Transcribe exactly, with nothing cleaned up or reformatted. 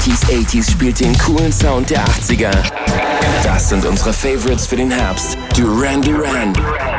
neunziger achtziger spielt den coolen Sound der achtziger. Das sind unsere Favorites für den Herbst. Duran Duran.